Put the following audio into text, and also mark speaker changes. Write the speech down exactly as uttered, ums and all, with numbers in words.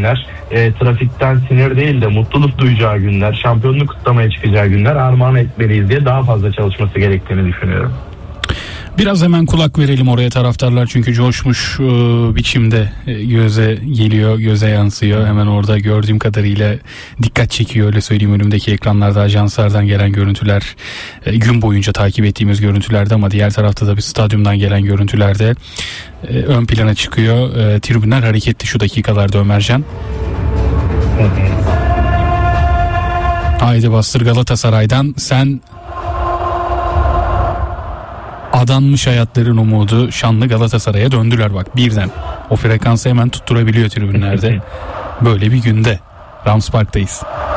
Speaker 1: günler, e, trafikten sinir değil de mutluluk duyacağı günler, şampiyonluk kutlamaya çıkacağı günler armağan etmeliyiz diye daha fazla çalışması gerektiğini düşünüyorum.
Speaker 2: Biraz hemen kulak verelim oraya, taraftarlar çünkü coşmuş e, biçimde e, göze geliyor, göze yansıyor. Hemen orada gördüğüm kadarıyla dikkat çekiyor, öyle söyleyeyim, önümdeki ekranlarda ajanslardan gelen görüntüler, e, gün boyunca takip ettiğimiz görüntülerde, ama diğer tarafta da bir stadyumdan gelen görüntülerde e, ön plana çıkıyor. E, tribünler hareketli şu dakikalarda Ömercan. Haydi bastır Galatasaray'dan sen. Adanmış hayatların umudu şanlı Galatasaray'a döndüler bak birden. O frekansı hemen tutturabiliyor tribünlerde. Böyle bir günde Rams Park'tayız.